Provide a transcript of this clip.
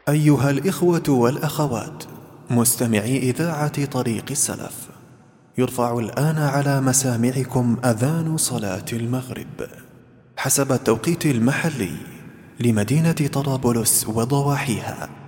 أيها الإخوة والأخوات مستمعي إذاعة طريق السلف، يرفع الآن على مسامعكم أذان صلاة المغرب حسب التوقيت المحلي لمدينة طرابلس وضواحيها.